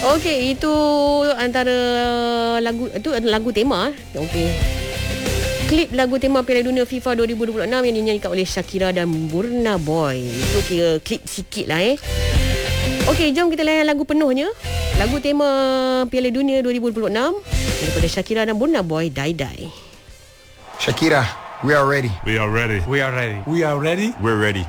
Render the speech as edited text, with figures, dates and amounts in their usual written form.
Okey, itu antara lagu tema. Okey. Klip lagu tema Piala Dunia FIFA 2026 yang dinyanyikan oleh Shakira dan Burna Boy. Itu kira klip sikit lah Okey, jom kita layan lagu penuhnya. Lagu tema Piala Dunia 2026 daripada Shakira dan Burna Boy, Die Die. Shakira, we are ready. We are ready. We are ready. We are ready. We're ready.